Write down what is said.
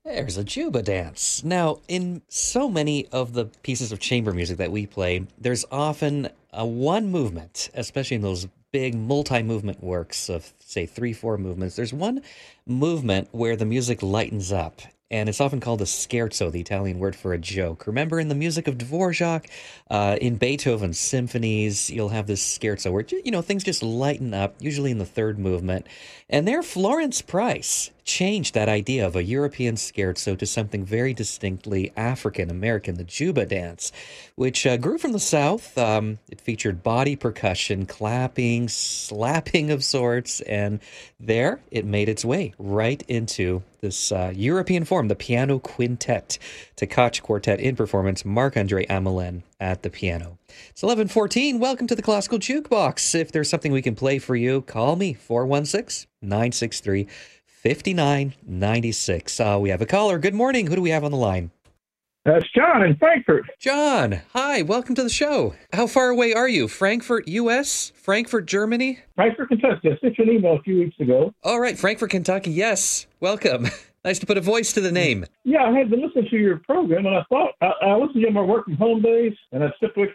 There's a Juba dance. Now, in so many of the pieces of chamber music that we play, there's often a one movement, especially in those big multi-movement works of, say, three, four movements. There's one movement where the music lightens up, and it's often called a scherzo, the Italian word for a joke. Remember in the music of Dvorak, in Beethoven's symphonies, you'll have this scherzo where, things just lighten up, usually in the third movement. And there, Florence Price changed that idea of a European scherzo to something very distinctly African American, the Juba dance, which grew from the South. It featured body percussion, clapping, slapping of sorts, and there it made its way right into this European form, the piano quintet. Tkach Quartet in performance, Marc-Andre Amelin at the piano. It's 11:14. Welcome to the Classical Jukebox. If there's something we can play for you, call me, 416-963-5996. We have a caller. Good morning. Who do we have on the line? That's John in Frankfurt. John, hi. Welcome to the show. How far away are you? Frankfurt, U.S.? Frankfurt, Germany? Frankfurt, Kentucky. I sent you an email a few weeks ago. All right, Frankfurt, Kentucky. Yes. Welcome. Nice to put a voice to the name. Yeah, I had been listening to your program, and I thought I listened to my work from home days, and I stepped away